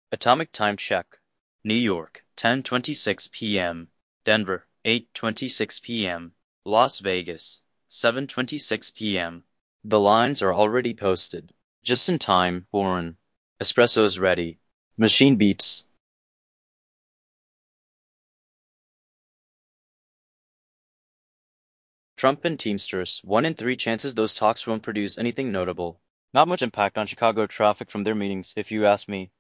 Atomic time check. New York, 10:26 p.m. Denver, 8:26 p.m. Las Vegas, 7:26 p.m. The lines are already posted. Just in time, Warren. Espresso is ready. Machine beeps. Trump and Teamsters, 1 in 3 chances those talks won't produce anything notable. Not much impact on Chicago traffic from their meetings, if you ask me.